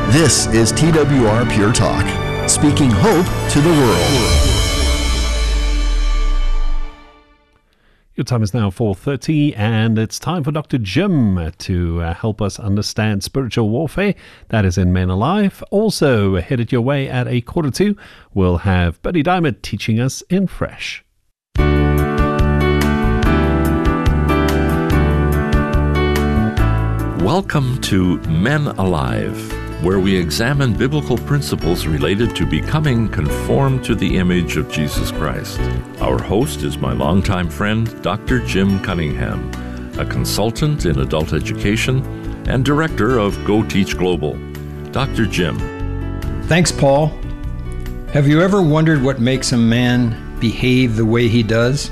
This is TWR Pure Talk, speaking hope to the world. Your time is now 4:30, and it's time for Dr. Jim to help us understand spiritual warfare. That is in Men Alive. Also, headed your way at 1:45, we'll have Buddy Diamond teaching us in Fresh. Welcome to Men Alive, where we examine biblical principles related to becoming conformed to the image of Jesus Christ. Our host is my longtime friend, Dr. Jim Cunningham, a consultant in adult education and director of Go Teach Global. Dr. Jim. Thanks, Paul. Have you ever wondered what makes a man behave the way he does?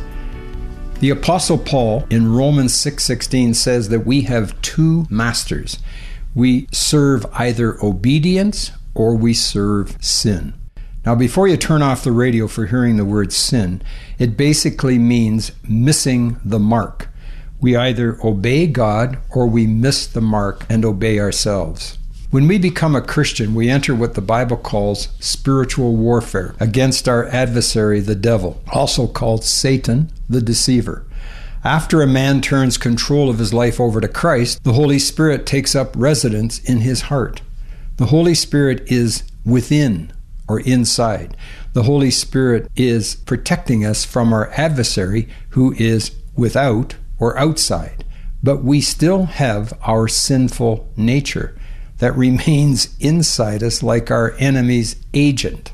The Apostle Paul in Romans 6:16 says that we have two masters. We serve either obedience or we serve sin. Now, before you turn off the radio for hearing the word sin, it basically means missing the mark. We either obey God or we miss the mark and obey ourselves. When we become a Christian, we enter what the Bible calls spiritual warfare against our adversary, the devil, also called Satan, the deceiver. After a man turns control of his life over to Christ, the Holy Spirit takes up residence in his heart. The Holy Spirit is within or inside. The Holy Spirit is protecting us from our adversary who is without or outside. But we still have our sinful nature that remains inside us like our enemy's agent,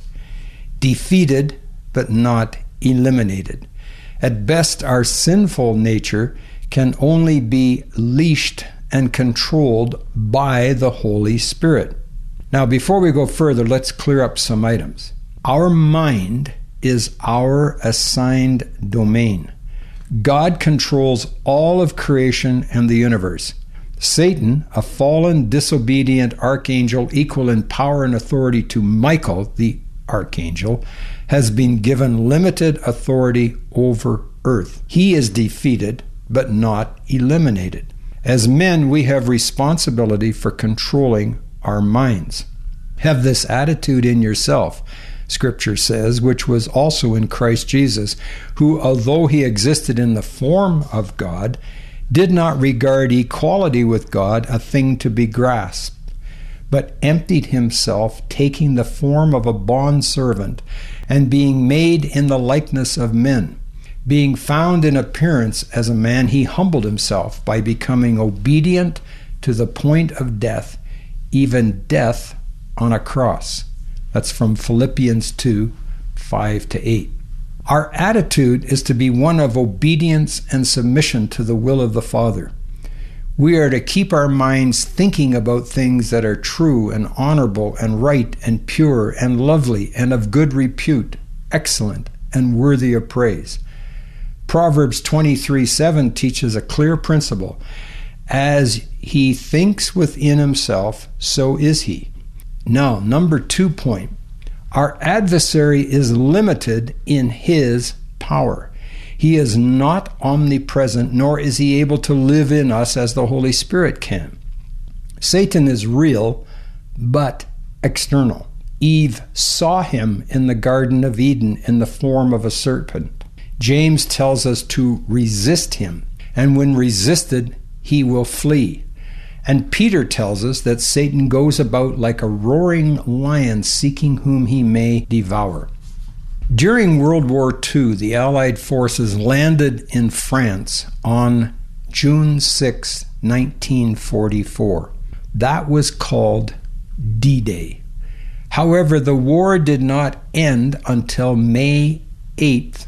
defeated but not eliminated. At best, our sinful nature can only be leashed and controlled by the Holy Spirit. Now, before we go further, let's clear up some items. Our mind is our assigned domain. God controls all of creation and the universe. Satan, a fallen, disobedient archangel equal in power and authority to Michael, the archangel, has been given limited authority over earth. He is defeated, but not eliminated. As men, we have responsibility for controlling our minds. Have this attitude in yourself, Scripture says, which was also in Christ Jesus, who, although he existed in the form of God, did not regard equality with God a thing to be grasped, but emptied himself, taking the form of a bondservant, and being made in the likeness of men. Being found in appearance as a man, he humbled himself by becoming obedient to the point of death, even death on a cross. That's from Philippians 2, 5-8. Our attitude is to be one of obedience and submission to the will of the Father. We are to keep our minds thinking about things that are true and honorable and right and pure and lovely and of good repute, excellent and worthy of praise. Proverbs 23:7 teaches a clear principle. As he thinks within himself, so is he. Now, number 2 point. Our adversary is limited in his power. He is not omnipresent, nor is he able to live in us as the Holy Spirit can. Satan is real, but external. Eve saw him in the Garden of Eden in the form of a serpent. James tells us to resist him, and when resisted, he will flee. And Peter tells us that Satan goes about like a roaring lion seeking whom he may devour. During World War II, the Allied forces landed in France on June 6, 1944. That was called D-Day. However, the war did not end until May 8,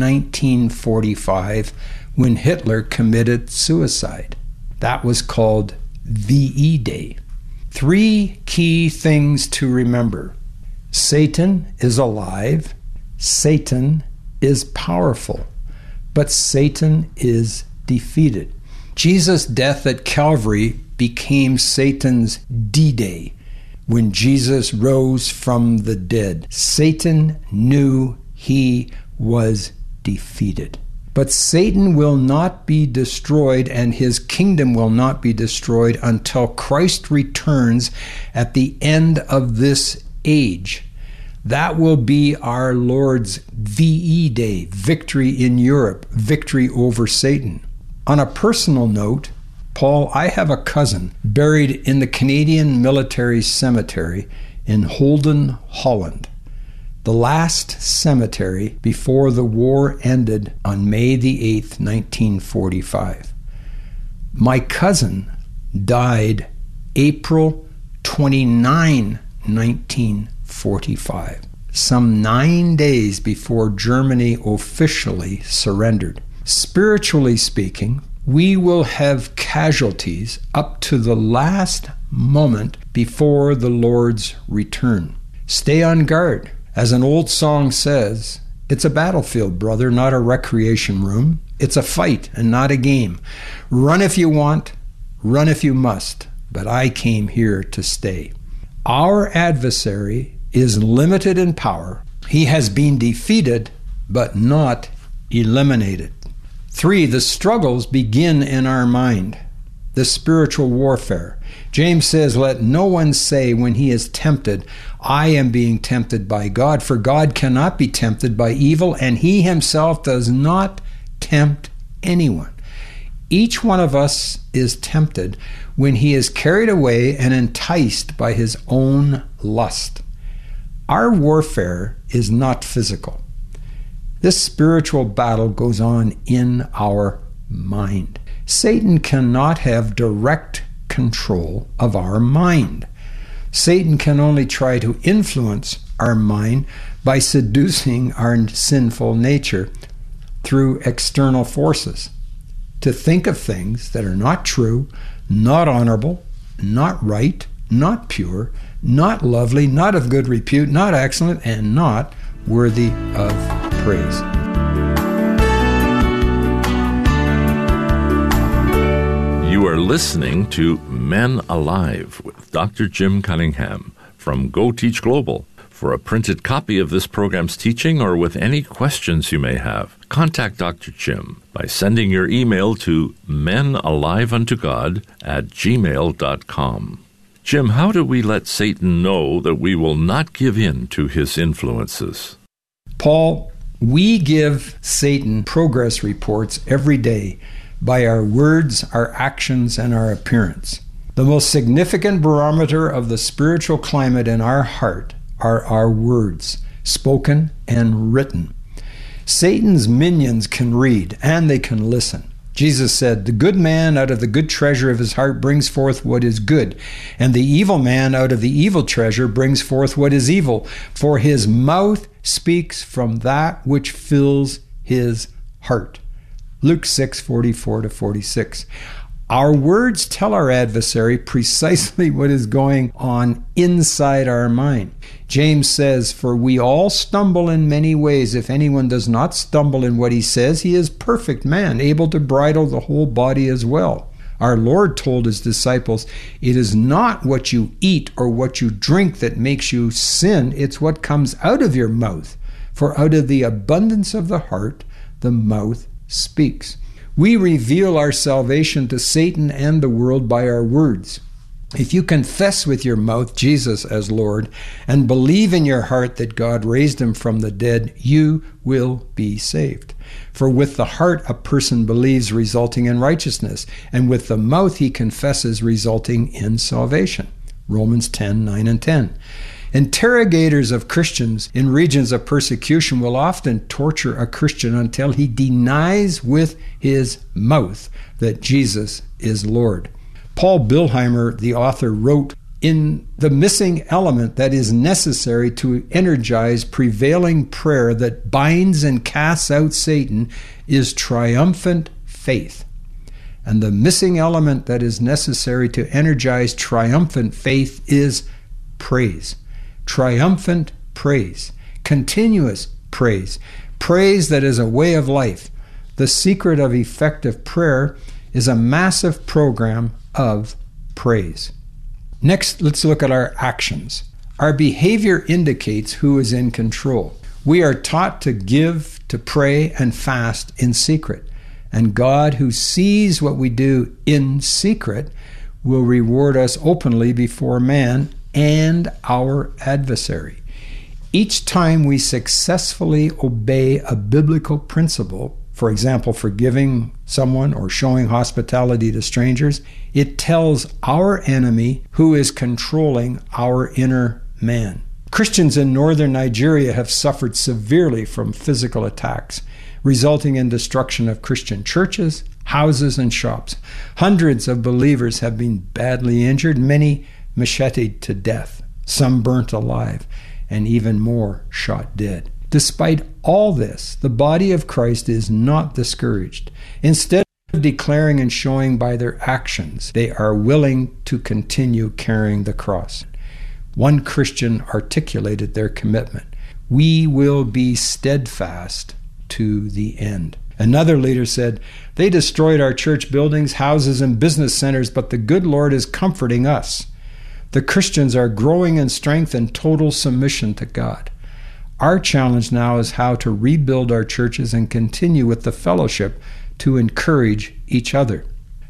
1945, when Hitler committed suicide. That was called VE Day. 3 key things to remember. Satan is alive. Satan is powerful. But Satan is defeated. Jesus' death at Calvary became Satan's D-Day. When Jesus rose from the dead, Satan knew he was defeated. But Satan will not be destroyed, and his kingdom will not be destroyed until Christ returns at the end of this age. That will be our Lord's VE Day, victory in Europe, victory over Satan. On a personal note, Paul, I have a cousin buried in the Canadian Military Cemetery in Holden, Holland, the last cemetery before the war ended on May the 8th, 1945. My cousin died April 29, 1945, some 9 days before Germany officially surrendered. Spiritually speaking, we will have casualties up to the last moment before the Lord's return. Stay on guard. As an old song says, it's a battlefield, brother, not a recreation room. It's a fight and not a game. Run if you want, run if you must, but I came here to stay. Our adversary is limited in power. He has been defeated, but not eliminated. 3, the struggles begin in our mind. The spiritual warfare. James says, let no one say when he is tempted, I am being tempted by God, for God cannot be tempted by evil, and he himself does not tempt anyone. Each one of us is tempted when he is carried away and enticed by his own lust. Our warfare is not physical. This spiritual battle goes on in our mind. Satan cannot have direct control of our mind. Satan can only try to influence our mind by seducing our sinful nature through external forces, to think of things that are not true, not honorable, not right, not pure, not lovely, not of good repute, not excellent, and not worthy of praise. You are listening to Men Alive with Dr. Jim Cunningham from Go Teach Global. For a printed copy of this program's teaching or with any questions you may have, contact Dr. Jim by sending your email to menaliveuntogod@gmail.com. Jim, how do we let Satan know that we will not give in to his influences? Paul, we give Satan progress reports every day by our words, our actions, and our appearance. The most significant barometer of the spiritual climate in our heart are our words, spoken and written. Satan's minions can read and they can listen. Jesus said, the good man out of the good treasure of his heart brings forth what is good, and the evil man out of the evil treasure brings forth what is evil, for his mouth speaks from that which fills his heart. Luke 6:44-46. Our words tell our adversary precisely what is going on inside our mind. James says, for we all stumble in many ways. If anyone does not stumble in what he says, he is perfect man, able to bridle the whole body as well. Our Lord told his disciples, it is not what you eat or what you drink that makes you sin, it's what comes out of your mouth. For out of the abundance of the heart, the mouth speaks. We reveal our salvation to Satan and the world by our words. If you confess with your mouth Jesus as Lord and believe in your heart that God raised him from the dead, you will be saved. For with the heart a person believes, resulting in righteousness, and with the mouth he confesses, resulting in salvation. Romans 10:9-10. Interrogators of Christians in regions of persecution will often torture a Christian until he denies with his mouth that Jesus is Lord. Paul Bilheimer, the author, wrote, in the missing element that is necessary to energize prevailing prayer that binds and casts out Satan is triumphant faith. And the missing element that is necessary to energize triumphant faith is praise. Triumphant praise, continuous praise, praise that is a way of life. The secret of effective prayer is a massive program of praise. Next, let's look at our actions. Our behavior indicates who is in control. We are taught to give, to pray, and fast in secret. And God, who sees what we do in secret, will reward us openly before man and our adversary. Each time we successfully obey a biblical principle, for example, forgiving someone or showing hospitality to strangers, it tells our enemy who is controlling our inner man. Christians in northern Nigeria have suffered severely from physical attacks, resulting in destruction of Christian churches, houses, and shops. Hundreds of believers have been badly injured, many macheted to death, some burnt alive, and even more shot dead. Despite all this, the body of Christ is not discouraged. Instead of declaring and showing by their actions, they are willing to continue carrying the cross. One Christian articulated their commitment: "We will be steadfast to the end." Another leader said, "They destroyed our church buildings, houses, and business centers, but the good Lord is comforting us." The Christians are growing in strength and total submission to God. Our challenge now is how to rebuild our churches and continue with the fellowship to encourage each other.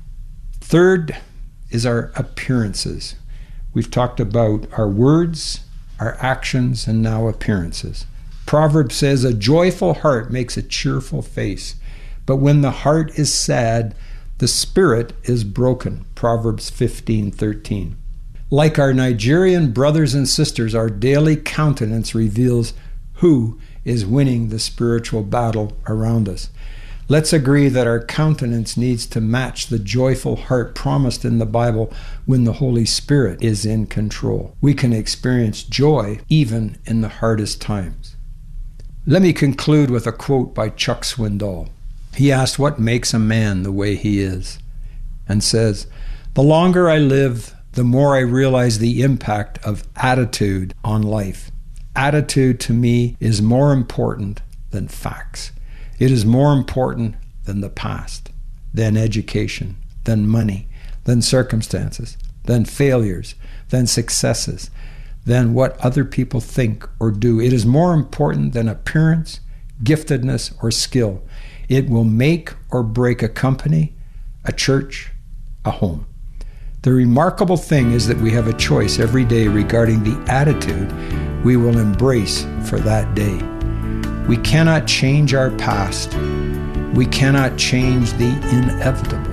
Third is our appearances. We've talked about our words, our actions, and now appearances. Proverbs says, "A joyful heart makes a cheerful face, but when the heart is sad, the spirit is broken." Proverbs 15:13. Like our Nigerian brothers and sisters, our daily countenance reveals who is winning the spiritual battle around us. Let's agree that our countenance needs to match the joyful heart promised in the Bible when the Holy Spirit is in control. We can experience joy even in the hardest times. Let me conclude with a quote by Chuck Swindoll. He asked what makes a man the way he is, and says, "The longer I live, the more I realize the impact of attitude on life. Attitude to me is more important than facts. It is more important than the past, than education, than money, than circumstances, than failures, than successes, than what other people think or do. It is more important than appearance, giftedness, or skill. It will make or break a company, a church, a home." The remarkable thing is that we have a choice every day regarding the attitude we will embrace for that day. We cannot change our past. We cannot change the inevitable.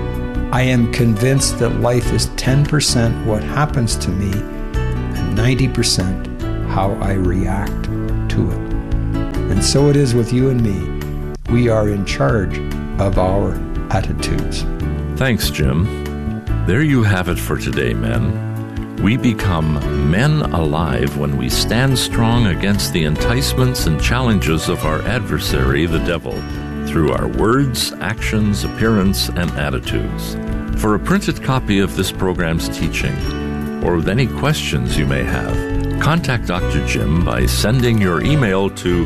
I am convinced that life is 10% what happens to me and 90% how I react to it. And so it is with you and me. We are in charge of our attitudes. Thanks, Jim. There you have it for today, men. We become men alive when we stand strong against the enticements and challenges of our adversary, the devil, through our words, actions, appearance, and attitudes. For a printed copy of this program's teaching, or with any questions you may have, contact Dr. Jim by sending your email to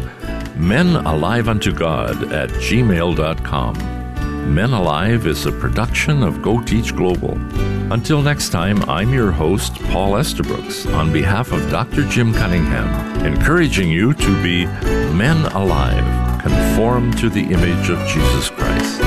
menaliveuntogod@gmail.com. Men Alive is a production of Go Teach Global. Until next time, I'm your host, Paul Estabrooks, on behalf of Dr. Jim Cunningham, encouraging you to be men alive, conformed to the image of Jesus Christ.